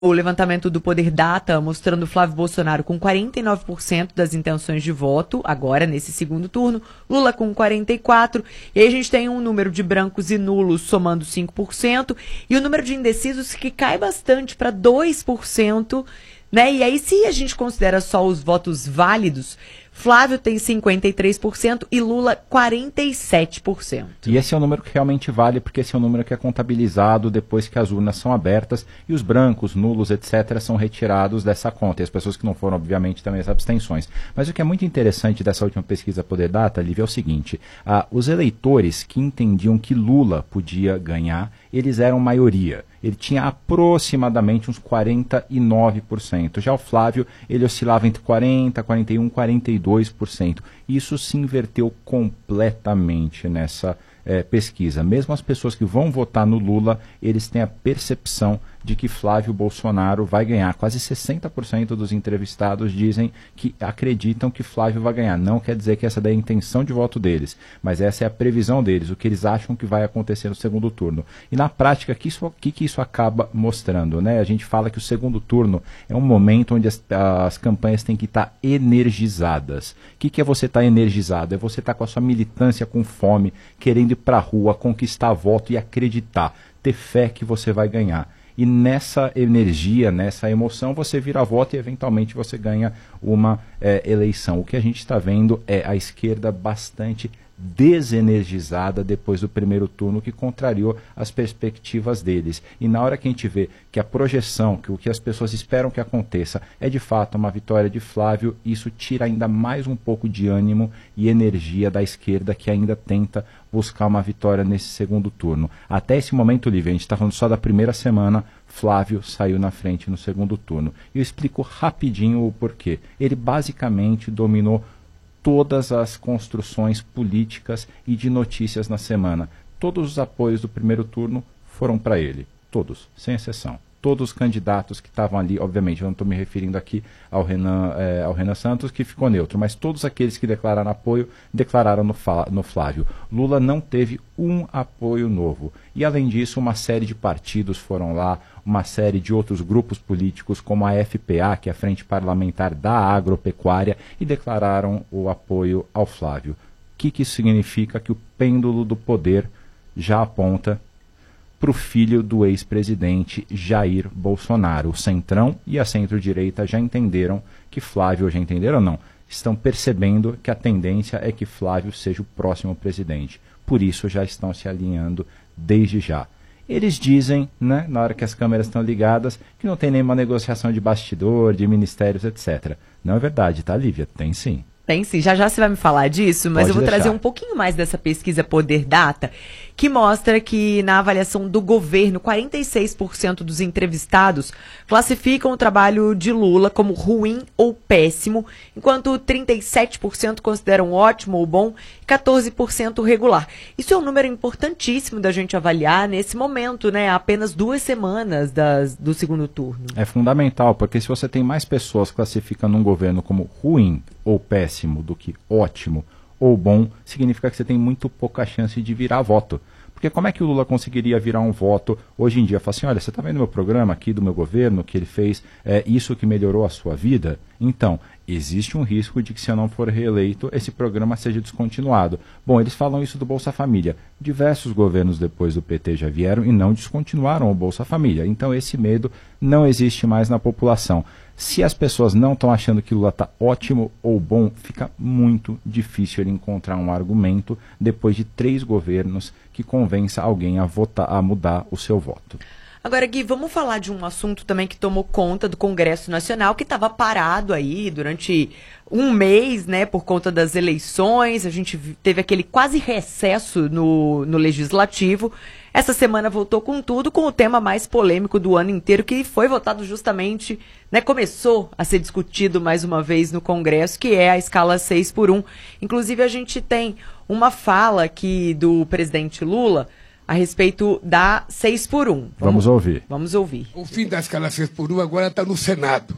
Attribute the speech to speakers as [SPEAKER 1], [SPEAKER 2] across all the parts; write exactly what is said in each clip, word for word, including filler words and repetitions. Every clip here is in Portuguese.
[SPEAKER 1] O levantamento do Poder Data mostrando Flávio Bolsonaro com quarenta e nove por cento das intenções de voto, agora nesse segundo turno, Lula com quarenta e quatro por cento, e aí a gente tem um número de brancos e nulos somando cinco por cento, e o número de indecisos que cai bastante para dois por cento, né? E aí, se a gente considera só os votos válidos, Flávio tem cinquenta e três por cento e Lula quarenta e sete por cento.
[SPEAKER 2] E esse é o número que realmente vale, porque esse é o número que é contabilizado depois que as urnas são abertas e os brancos, nulos, etcétera são retirados dessa conta. E as pessoas que não foram, obviamente, também as abstenções. Mas o que é muito interessante dessa última pesquisa Poder Data, Lívia, é o seguinte. Ah, os eleitores que entendiam que Lula podia ganhar, eles eram maioria. Ele tinha aproximadamente uns quarenta e nove por cento. Já o Flávio, ele oscilava entre quarenta, quarenta e um, quarenta e dois por cento. Isso se inverteu completamente nessa é, pesquisa. Mesmo as pessoas que vão votar no Lula, eles têm a percepção de que Flávio Bolsonaro vai ganhar. Quase sessenta por cento dos entrevistados dizem que acreditam que Flávio vai ganhar. Não quer dizer que essa daí é a intenção de voto deles, mas essa é a previsão deles, o que eles acham que vai acontecer no segundo turno. E na prática, o que, que, que isso acaba mostrando? Né? A gente fala que o segundo turno é um momento onde as, as campanhas têm que estar energizadas. O que, que é você estar energizado? É você estar com a sua militância com fome, querendo ir para a rua, conquistar voto e acreditar, ter fé que você vai ganhar. E nessa energia, nessa emoção, você vira voto e eventualmente você ganha uma é, eleição. O que a gente está vendo é a esquerda bastante desenergizada depois do primeiro turno, que contrariou as perspectivas deles. E na hora que a gente vê que a projeção, que o que as pessoas esperam que aconteça é de fato uma vitória de Flávio, isso tira ainda mais um pouco de ânimo e energia da esquerda, que ainda tenta buscar uma vitória nesse segundo turno. Até esse momento, Lívia, a gente está falando só da primeira semana, Flávio saiu na frente no segundo turno. E eu explico rapidinho o porquê. Ele basicamente dominou todas as construções políticas e de notícias na semana. Todos os apoios do primeiro turno foram para ele. Todos, sem exceção. Todos os candidatos que estavam ali, obviamente, eu não estou me referindo aqui ao Renan, é, ao Renan Santos, que ficou neutro, mas todos aqueles que declararam apoio, declararam no, no Flávio. Lula não teve um apoio novo. E, além disso, uma série de partidos foram lá, uma série de outros grupos políticos, como a F P A, que é a Frente Parlamentar da Agropecuária, e declararam o apoio ao Flávio. O que, que isso significa? Que o pêndulo do poder já aponta para o filho do ex-presidente Jair Bolsonaro. O Centrão e a centro-direita já entenderam que Flávio, já entenderam ou não, estão percebendo que a tendência é que Flávio seja o próximo presidente. Por isso já estão se alinhando desde já. Eles dizem, né, na hora que as câmeras estão ligadas, que não tem nenhuma negociação de bastidor, de ministérios, etcétera. Não é verdade, tá, Lívia? Tem sim.
[SPEAKER 1] Tem sim, já já você vai me falar disso, mas
[SPEAKER 2] Pode
[SPEAKER 1] eu vou
[SPEAKER 2] deixar.
[SPEAKER 1] trazer um pouquinho mais dessa pesquisa Poder Data, que mostra que na avaliação do governo, quarenta e seis por cento dos entrevistados classificam o trabalho de Lula como ruim ou péssimo, enquanto trinta e sete por cento consideram ótimo ou bom e quatorze por cento regular. Isso é um número importantíssimo da gente avaliar nesse momento, né? Há apenas duas semanas das, do segundo turno.
[SPEAKER 2] É fundamental, porque se você tem mais pessoas classificando um governo como ruim ou péssimo do que ótimo ou bom, significa que você tem muito pouca chance de virar voto. Porque como é que o Lula conseguiria virar um voto hoje em dia? Falar assim, olha, você está vendo meu programa aqui do meu governo, que ele fez é, isso que melhorou a sua vida? Então, existe um risco de que, se eu não for reeleito, esse programa seja descontinuado. Bom, eles falam isso do Bolsa Família. Diversos governos depois do P T já vieram e não descontinuaram o Bolsa Família. Então, esse medo não existe mais na população. Se as pessoas não estão achando que Lula está ótimo ou bom, fica muito difícil ele encontrar um argumento depois de três governos que convença alguém a votar, a mudar o seu voto.
[SPEAKER 1] Agora, Gui, vamos falar de um assunto também que tomou conta do Congresso Nacional, que estava parado aí durante um mês, né, por conta das eleições. A gente teve aquele quase recesso no, no Legislativo. Essa semana voltou com tudo, com o tema mais polêmico do ano inteiro, que foi votado justamente, né, começou a ser discutido mais uma vez no Congresso, que é a escala seis por um. Inclusive, a gente tem uma fala aqui do presidente Lula a respeito da seis por um. Vamos,
[SPEAKER 2] vamos ouvir.
[SPEAKER 1] Vamos ouvir.
[SPEAKER 3] O fim da escala seis por um agora está no Senado.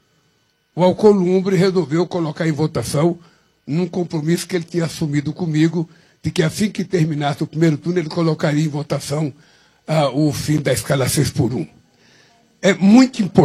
[SPEAKER 3] O Alcolumbre resolveu colocar em votação num compromisso que ele tinha assumido comigo, de que assim que terminasse o primeiro turno, ele colocaria em votação ah, o fim da escala seis por um. é muito importante.